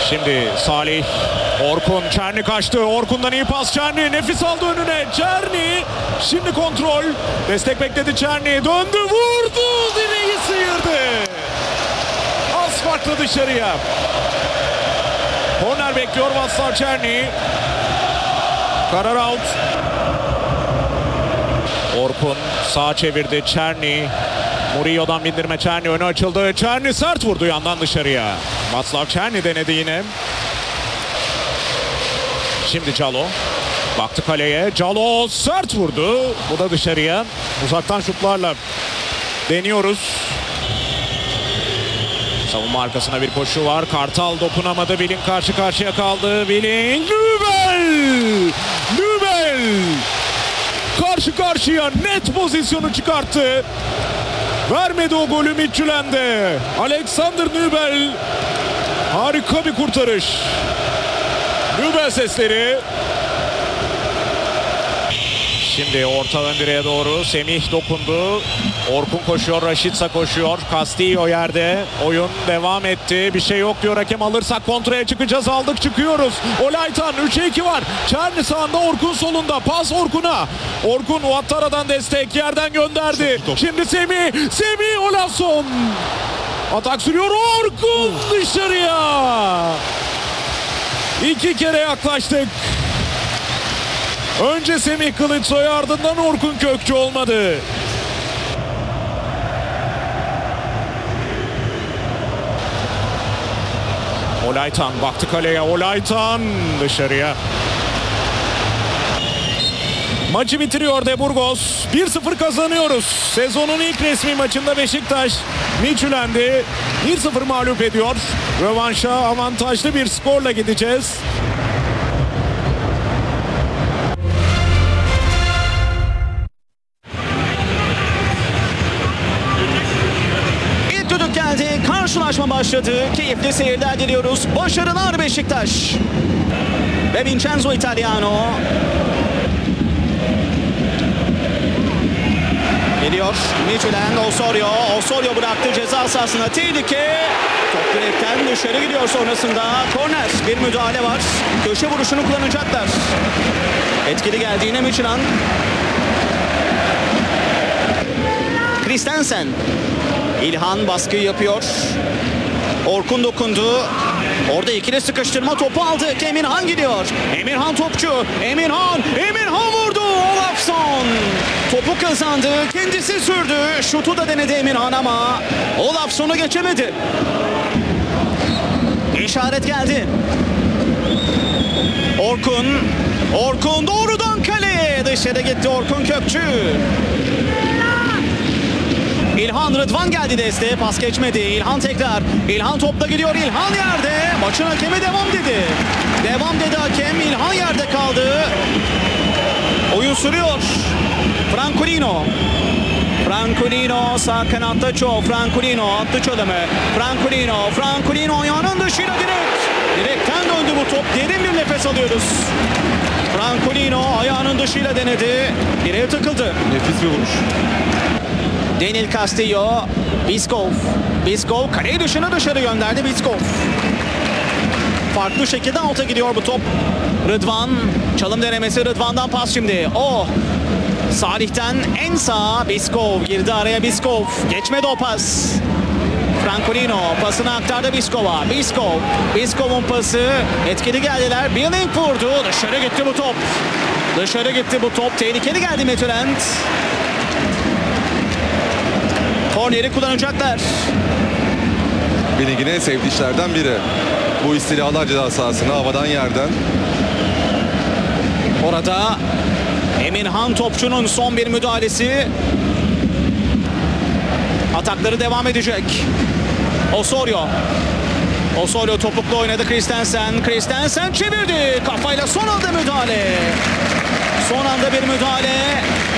Şimdi Salih, Orkun, Çerni kaçtı. Orkun'dan iyi pas Çerni. Nefis aldı önüne. Çerni. Şimdi kontrol. Destek bekledi Çerni. Döndü, vurdu. Direği sıyırdı. Az farklı dışarıya. Korner bekliyor Václav Černý. Karar out. Orkun sağa çevirdi Černý. Murillo'dan bindirme Černý, önü açıldı. Černý sert vurdu yandan dışarıya. Václav Černý denedi yine. Şimdi Calo. Baktı kaleye. Calo sert vurdu. Bu da dışarıya. Uzaktan şutlarla deniyoruz. Savunma arkasına bir koşu var. Kartal dokunamadı. Willing karşı karşıya kaldı. Willing. Nübel. Karşı karşıya net pozisyonu çıkarttı. Vermedi o golü Midtjylland'e. Alexander Nübel. Harika bir kurtarış. Nübel sesleri. Şimdi orta ön direğe doğru Semih dokundu. Orkun koşuyor, Rashica koşuyor. Castillo yerde. Oyun devam etti. Bir şey yok diyor hakem, alırsak kontraya çıkacağız. Aldık, çıkıyoruz. Olaytan 3'e 2 var. Černý sağında, Orkun solunda. Pas Orkun'a. Orkun Ouattara'dan destek, yerden gönderdi. Şimdi Semih. Semih Olafsson. Atak sürüyor. Orkun dışarıya. 2 kere yaklaştık. Önce Semih Kılıçsoy, ardından Orkun Kökçü, olmadı. Olaytan baktı kaleye. Olaytan dışarıya. Maçı bitiriyor De Burgos. 1-0 kazanıyoruz. Sezonun ilk resmi maçında Beşiktaş Midtjylland'i 1-0 mağlup ediyor. Rövanşa avantajlı bir skorla gideceğiz. Karşılaşma başladı. Keyifli seyirler diliyoruz. Başarılar Beşiktaş. Ve Vincenzo Italiano. Geliyor Midtjylland. Osorio bıraktı ceza sahasına. Tehlike. Top direkten dışarı gidiyor sonrasında. Korner. Bir müdahale var. Köşe vuruşunu kullanacaklar. Etkili geldi yine Midtjylland. Christensen. İlhan baskı yapıyor. Orkun dokundu. Orada ikili sıkıştırma, topu aldı. Emirhan gidiyor. Emirhan topçu. Emirhan vurdu. Olafsson. Topu kazandı. Kendisi sürdü. Şutu da denedi Emirhan ama Olafsson'u geçemedi. İşaret geldi. Orkun doğrudan kaleye. Dışarı gitti Orkun Kökçü. İlhan, Rıdvan geldi desteğe, pas geçmedi. İlhan tekrar. İlhan topla gidiyor. İlhan yerde. Maçın hakemi devam dedi. Devam dedi hakem. İlhan yerde kaldı. Oyun sürüyor. Francolino sağ kanatta Ço. Francolino attı çalımı. Francolino ayağının dışıyla direkten döndü bu top. Derin bir nefes alıyoruz. Francolino ayağının dışıyla denedi. Direğe takıldı. Nefis bir vuruş. Daniel Castillo, Biskov kaleyi dışarı gönderdi Biskov. Farklı şekilde alta gidiyor bu top. Rıdvan, çalım denemesi, Rıdvan'dan pas şimdi. Salih'ten en sağa Biskov girdi araya. Geçmedi o pas. Francolino pasını aktardı Biskov'a. Biskov'un pası, etkili geldiler. Willing vurdu, dışarı gitti bu top. Tehlikeli geldi Midtjylland. Korneri kullanacaklar. Willing'in en sevdiği işlerden biri. Bu istilalar ceza sahasına havadan yerden. Orada Emirhan topçunun son bir müdahalesi. Atakları devam edecek. Osorio topuklu oynadı. Christensen çevirdi. Kafayla son anda bir müdahale.